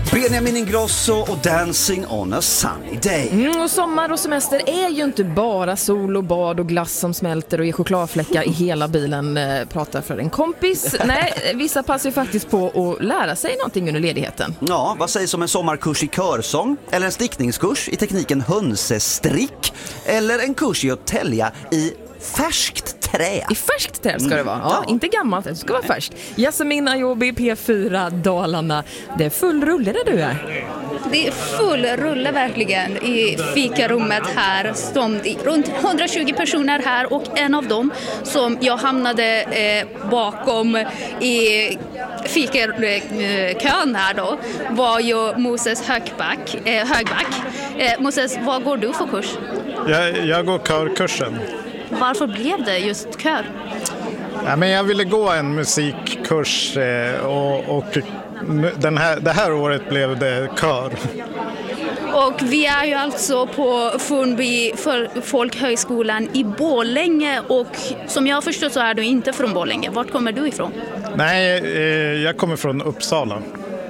Benjamin Ingrosso och Dancing on a sunny day. Och sommar och semester är ju inte bara sol och bad och glass som smälter och ger chokladfläckar i hela bilen, pratar för en kompis. Nej, vissa passar ju faktiskt på att lära sig någonting under ledigheten. Ja, vad sägs om en sommarkurs i körsång? Eller en stickningskurs i tekniken hönsestrick? Eller en kurs i att tälja i färskt trä? I färskt trä ska det vara, ja, inte gammalt, det ska vara färskt. Jasmin Ayobi, P4 Dalarna. Det är full rulle där du är. Det är full rulle verkligen i fikarummet här. Runt 120 personer här och en av dem som jag hamnade bakom i fikarkön här då var ju Moses Högback. Moses, vad går du för kurs? Jag går körkursen. Varför blev det just kör? Ja, men jag ville gå en musikkurs och det här året blev det kör. Och vi är ju alltså på Fornby folkhögskolan i Borlänge och som jag förstår så är du inte från Borlänge. Vart kommer du ifrån? Nej, jag kommer från Uppsala.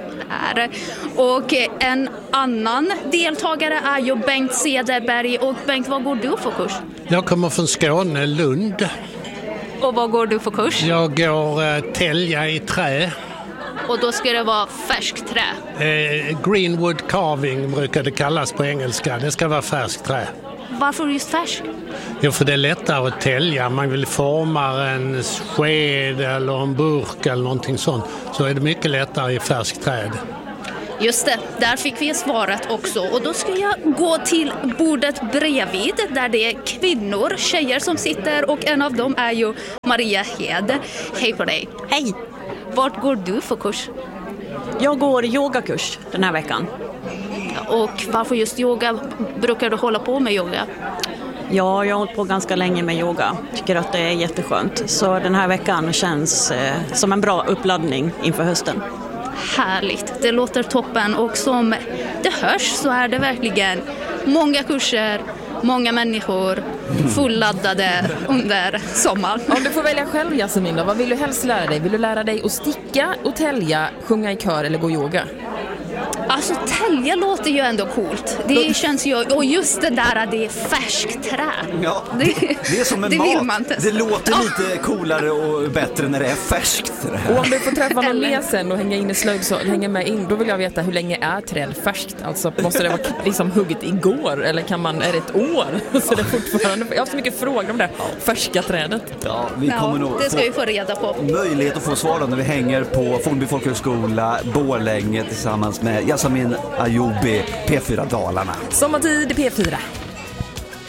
Och en annan deltagare är ju Bengt Cederberg. Och Bengt, vad går du för kurs? Jag kommer från Skåne, Lund. Och vad går du för kurs? Jag går tälja i trä. Och då ska det vara färskt trä? Greenwood carving brukar det kallas på engelska. Det ska vara färskt trä. Varför just färsk? Jo, för det är lättare att tälja. Man vill forma en sked eller en burk eller någonting sånt. Så är det mycket lättare i färskt träd. Just det, där fick vi svaret också. Och då ska jag gå till bordet bredvid där det är kvinnor, tjejer som sitter och en av dem är ju Maria Hed. Hej på dig. Hej. Vart går du för kurs? Jag går yogakurs den här veckan. Och varför just yoga? Brukar du hålla på med yoga? Ja, jag har hållit på ganska länge med yoga. Tycker att det är jätteskönt. Så den här veckan känns som en bra uppladdning inför hösten. Härligt, det låter toppen och som det hörs så är det verkligen många kurser, många människor fulladdade under sommaren. Om du får välja själv, Jasmin, då, vad vill du helst lära dig? Vill du lära dig att sticka och tälja, sjunga i kör eller gå yoga? Alltså tälja låter ju ändå coolt. Det känns ju, och just det där att det är färskt trä. Ja, det är som en det mat. Vill man inte. Det låter lite coolare och bättre när det är färskt trä. Och om du får träffa någon mer sen och hänga in i slöjd så hänga med in, då vill jag veta hur länge är träd färskt? Alltså måste det vara liksom hugget igår eller är det ett år? Så det fortfarande, jag har så mycket frågor om det färska trädet. Ja, vi kommer nog det ska vi få reda på. Möjlighet att få svar när vi hänger på Fornby folkhögskola Borlänge tillsammans med Jasmin Ayobi, P4 Dalarna. Sommartid P4.